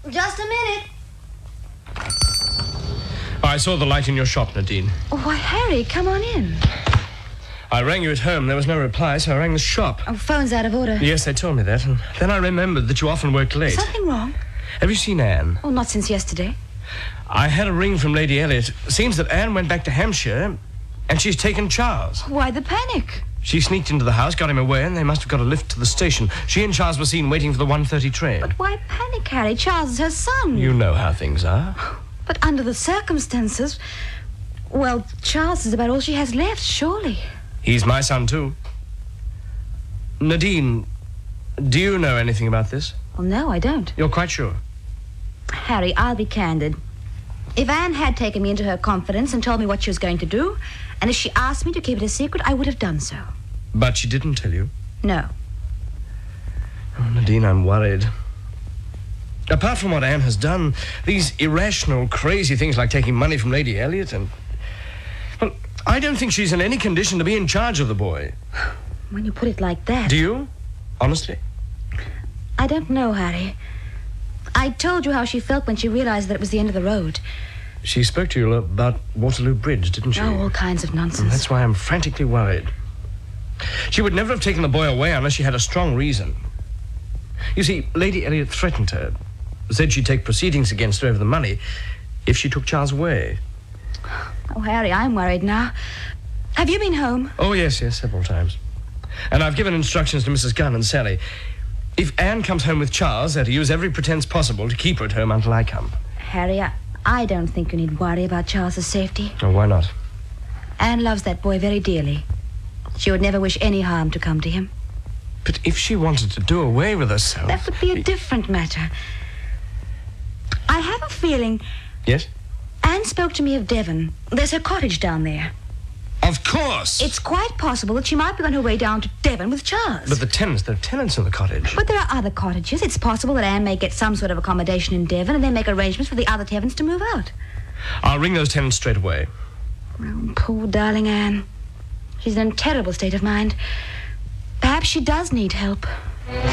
Just a minute. I saw the light in your shop, Nadine. Oh, why, Harry, come on in. I rang you at home. There was no reply, so I rang the shop. Oh, phone's out of order. Yes, they told me that. And then I remembered that you often worked late. Something wrong? Have you seen Anne? Oh, not since yesterday. I had a ring from Lady Elliot. Seems that Anne went back to Hampshire, and she's taken Charles. Why the panic? She sneaked into the house, got him away, and they must have got a lift to the station. She and Charles were seen waiting for the 1:30 train. But why panic, Harry? Charles is her son. You know how things are. But under the circumstances... Well, Charles is about all she has left, surely. He's my son, too. Nadine, do you know anything about this? Well, no, I don't. You're quite sure? Harry, I'll be candid. If Anne had taken me into her confidence and told me what she was going to do, and if she asked me to keep it a secret, I would have done so. But she didn't tell you? No. Oh, Nadine, I'm worried. Apart from what Anne has done, these irrational, crazy things like taking money from Lady Elliot and... Well, I don't think she's in any condition to be in charge of the boy. When you put it like that... Do you? Honestly? I don't know, Harry. I told you how she felt when she realized that it was the end of the road. She spoke to you about Waterloo Bridge, didn't she? Oh, all kinds of nonsense. And that's why I'm frantically worried. She would never have taken the boy away unless she had a strong reason. You see, Lady Elliot threatened her. Said she'd take proceedings against her over the money if she took Charles away. Oh, Harry, I'm worried now. Have you been home? Oh, yes, several times. And I've given instructions to Mrs. Gunn and Sally. If Anne comes home with Charles, they're to use every pretense possible to keep her at home until I come. Harry, I don't think you need worry about Charles's safety. Oh, why not? Anne loves that boy very dearly. She would never wish any harm to come to him. But if she wanted to do away with herself... That would be a different matter. I have a feeling... Yes? Anne spoke to me of Devon. There's her cottage down there. Of course! It's quite possible that she might be on her way down to Devon with Charles. But there are tenants in the cottage. But there are other cottages. It's possible that Anne may get some sort of accommodation in Devon and then make arrangements for the other tenants to move out. I'll ring those tenants straight away. Oh, poor darling Anne. She's in a terrible state of mind. Perhaps she does need help.